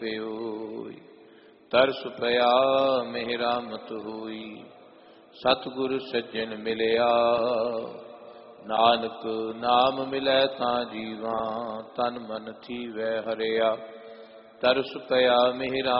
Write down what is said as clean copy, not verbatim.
ਹੋਈ। ਤਰਸ ਪਿਆ ਮੇਰਾ ਮਤ ਹੋਈ, ਸਤਿਗੁਰ ਸੱਜਣ ਮਿਲਿਆ। ਨਾਨਕ ਨਾਮ ਮਿਲੈ ਤਾਂ ਜੀਵਾਂ, ਤਨ ਮਨ ਥੀਵੈ ਹਰਿਆ। ਤਰਸ ਪਿਆ ਮੇਰਾ